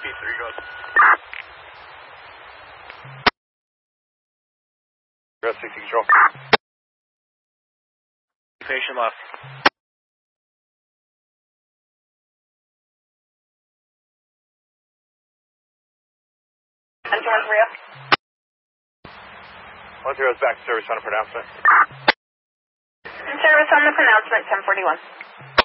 P3 goes. Rest 60 control. Patient left. Enter 10. 10 is back to service on a pronouncement. In service on the pronouncement, 1041.